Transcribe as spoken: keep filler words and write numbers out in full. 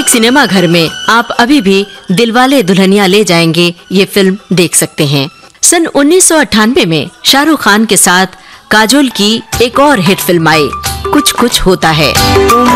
एक सिनेमा घर में आप अभी भी दिलवाले दुल्हनिया ले जाएंगे ये फिल्म देख सकते हैं। सन उन्नीस सौ अट्ठानवे में शाहरुख खान के साथ काजोल की एक और हिट फिल्म आई, कुछ कुछ होता है।